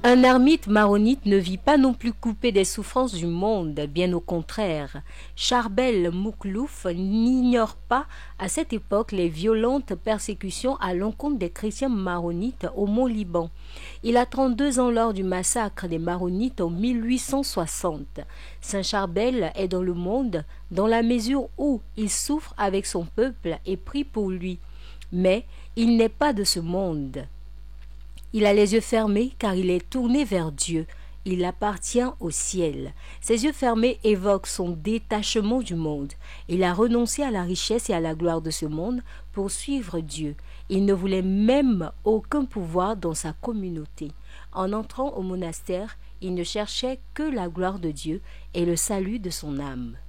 Un ermite maronite ne vit pas non plus coupé des souffrances du monde, bien au contraire. Charbel Mouklouf n'ignore pas à cette époque les violentes persécutions à l'encontre des chrétiens maronites au Mont-Liban. Il a 32 ans lors du massacre des maronites en 1860. Saint Charbel est dans le monde dans la mesure où il souffre avec son peuple et prie pour lui. Mais il n'est pas de ce monde. Il a les yeux fermés car il est tourné vers Dieu. Il appartient au ciel. Ses yeux fermés évoquent son détachement du monde. Il a renoncé à la richesse et à la gloire de ce monde pour suivre Dieu. Il ne voulait même aucun pouvoir dans sa communauté. En entrant au monastère, il ne cherchait que la gloire de Dieu et le salut de son âme.